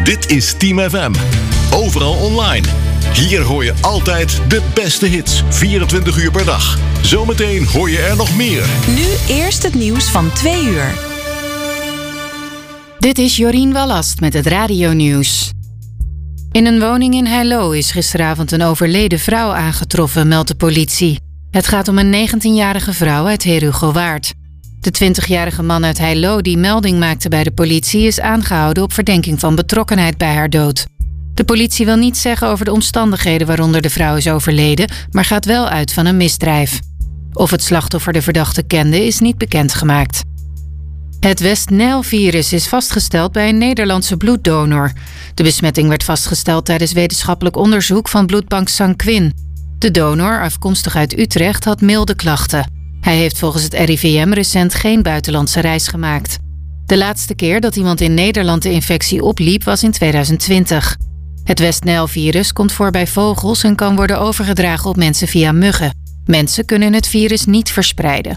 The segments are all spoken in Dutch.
Dit is Team FM. Overal online. Hier hoor je altijd de beste hits. 24 uur per dag. Zometeen hoor je er nog meer. Nu eerst het nieuws van 2 uur. Dit is Jorien Wallast met het radionieuws. In een woning in Heilo is gisteravond een overleden vrouw aangetroffen, meldt de politie. Het gaat om een 19-jarige vrouw uit Herugowaard. De 20-jarige man uit Heilo die melding maakte bij de politie is aangehouden op verdenking van betrokkenheid bij haar dood. De politie wil niets zeggen over de omstandigheden waaronder de vrouw is overleden, maar gaat wel uit van een misdrijf. Of het slachtoffer de verdachte kende is niet bekendgemaakt. Het West-Nijl-virus is vastgesteld bij een Nederlandse bloeddonor. De besmetting werd vastgesteld tijdens wetenschappelijk onderzoek van bloedbank Sanquin. De donor, afkomstig uit Utrecht, had milde klachten. Hij heeft volgens het RIVM recent geen buitenlandse reis gemaakt. De laatste keer dat iemand in Nederland de infectie opliep was in 2020. Het West-Nijl-virus komt voor bij vogels en kan worden overgedragen op mensen via muggen. Mensen kunnen het virus niet verspreiden.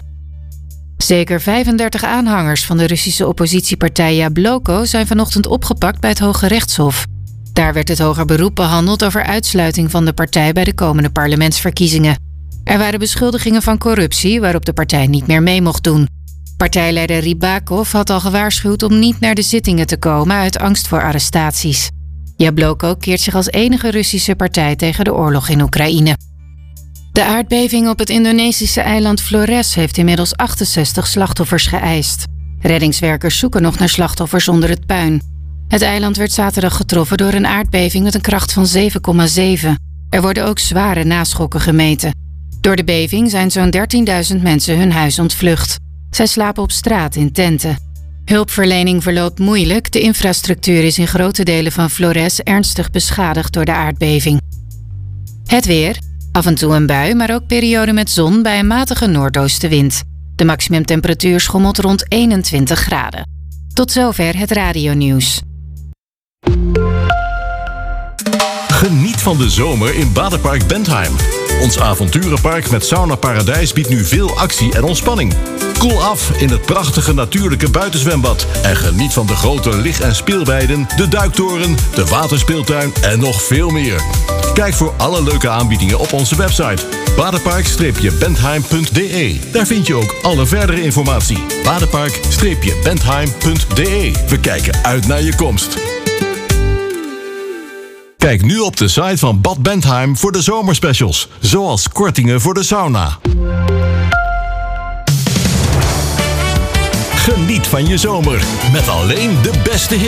Zeker 35 aanhangers van de Russische oppositiepartij Jabloko zijn vanochtend opgepakt bij het Hoge Rechtshof. Daar werd het hoger beroep behandeld over uitsluiting van de partij bij de komende parlementsverkiezingen. Er waren beschuldigingen van corruptie waarop de partij niet meer mee mocht doen. Partijleider Rybakov had al gewaarschuwd om niet naar de zittingen te komen uit angst voor arrestaties. Jabloko keert zich als enige Russische partij tegen de oorlog in Oekraïne. De aardbeving op het Indonesische eiland Flores heeft inmiddels 68 slachtoffers geëist. Reddingswerkers zoeken nog naar slachtoffers onder het puin. Het eiland werd zaterdag getroffen door een aardbeving met een kracht van 7,7. Er worden ook zware naschokken gemeten. Door de beving zijn zo'n 13.000 mensen hun huis ontvlucht. Zij slapen op straat in tenten. Hulpverlening verloopt moeilijk. De infrastructuur is in grote delen van Flores ernstig beschadigd door de aardbeving. Het weer. Af en toe een bui, maar ook perioden met zon bij een matige noordoostenwind. De maximumtemperatuur schommelt rond 21 graden. Tot zover het radionieuws. Geniet van de zomer in Badenpark Bentheim. Ons avonturenpark met Sauna Paradijs biedt nu veel actie en ontspanning. Koel af in het prachtige natuurlijke buitenzwembad en geniet van de grote lig- en speelweiden, de duiktoren, de waterspeeltuin en nog veel meer. Kijk voor alle leuke aanbiedingen op onze website badenpark-bentheim.de. Daar vind je ook alle verdere informatie. badenpark-bentheim.de. We kijken uit naar je komst. Kijk nu op de site van Bad Bentheim voor de zomerspecials, zoals kortingen voor de sauna. Geniet van je zomer met alleen de beste hits.